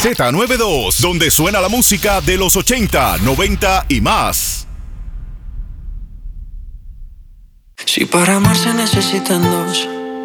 Z92, donde suena la música de los 80, 90 y más. Si para amar se necesitan dos,